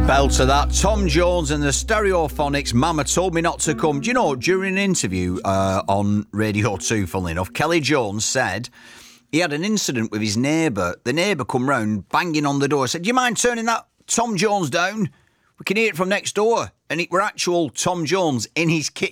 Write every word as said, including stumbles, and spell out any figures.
Belter that. Tom Jones and the Stereophonics, Mama Told Me Not to Come. Do you know, during an interview uh, on Radio two, funnily enough, Kelly Jones said he had an incident with his neighbour. The neighbour come round, banging on the door, said, do you mind turning that Tom Jones down? We can hear it from next door. And it were actual Tom Jones in his kitchen.